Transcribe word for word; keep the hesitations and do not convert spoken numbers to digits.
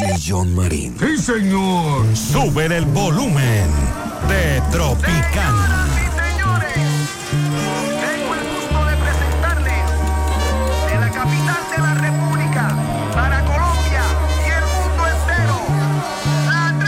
y John Marín. ¡Sí, señor! Sube el volumen de Tropicana. Señoras y señores,